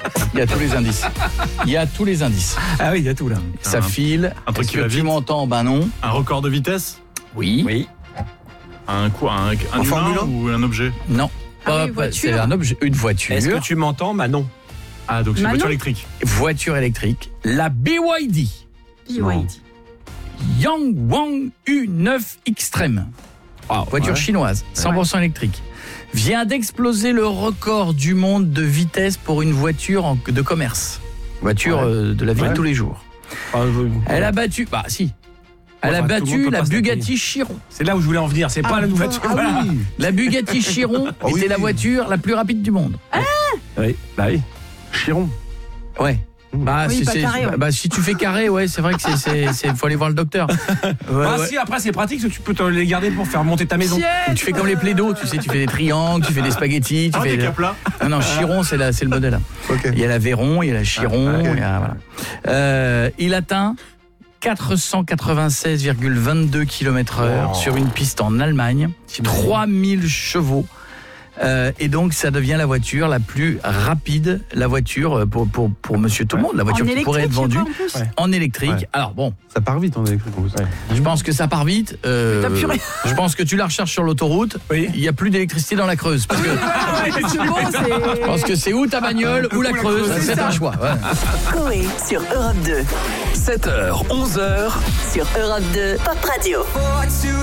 Il y a tous les indices. Il y a tous les indices. Ah oui, il y a tout là. Ça file. un truc Est-ce qui va que tu vite. m'entends? Ben non. Un record de vitesse? Oui. Oui. Un Formule humain 1 ou un objet? Non. Ah oui, Pas- voiture. c'est un objet, une voiture. Est-ce que tu m'entends, Manon? Ah, donc c'est une Manon. voiture électrique. Voiture électrique. La BYD. BYD. Yangwang U9 Extreme. Voiture ouais. chinoise, 100% électrique. Vient d'exploser le record du monde de vitesse pour une voiture de commerce. Voiture de la vie de tous les jours. Elle a battu... Bah si. Elle a Enfin, tout le battu monde peut la pas se la Bugatti Chiron. C'est là où je voulais en venir, c'est pas la nouvelle voiture. Voilà. oui. La Bugatti Chiron Ah oui. était la voiture la plus rapide du monde. Oui, bah oui. Chiron. Ouais. Bah, Oui, pas carré, ouais. bah, si tu fais carré, ouais, c'est vrai que c'est faut aller voir le docteur. Ouais, Ah ouais. si, après c'est pratique, parce que tu peux te les garder pour faire monter ta maison. Tu fais comme les plaidos, tu sais, tu fais des triangles, tu fais des spaghettis, tu fais des caplas. Non, Chiron, c'est le modèle. Ok. Il y a la Véron, il y a la Chiron, Ah, ouais. il y a, voilà. Il atteint 496,22 km/h sur une piste en Allemagne, 3000 chevaux. Et donc ça devient la voiture la plus rapide, la voiture pour monsieur tout le monde, la voiture qui pourrait être vendue en électrique. Ouais. Alors bon, Ça part vite en électrique en plus. je pense que ça part vite. T'as plus rien. Je pense que tu la recharges sur l'autoroute, Oui. il n'y a plus d'électricité dans la Creuse. Parce que C'est bon, je pense que c'est ou ta bagnole ou la Creuse, c'est un choix. Ouais. Coé sur Europe 2. 7h, 11h. Sur Europe 2, Pop Radio.